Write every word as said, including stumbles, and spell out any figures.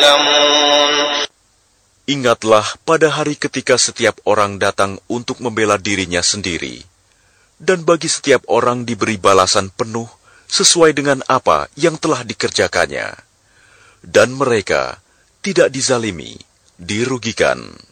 Ingatlah pada hari ketika setiap orang datang untuk membela dirinya sendiri, dan bagi setiap orang diberi balasan penuh sesuai dengan apa yang telah dikerjakannya, dan mereka tidak dizalimi, dirugikan.